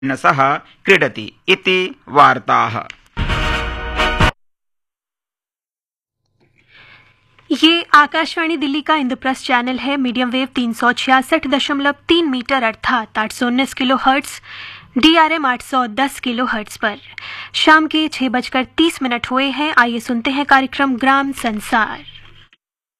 सह क्रीडति इति वार्ताः। ये आकाशवाणी दिल्ली का इंद्रप्रस्थ चैनल है। मीडियम वेव 366.3 मीटर अर्थात 819 kilo hertz, DRM 810 kilo hertz पर शाम के 6:30 हुए हैं। आइए सुनते हैं कार्यक्रम ग्राम संसार।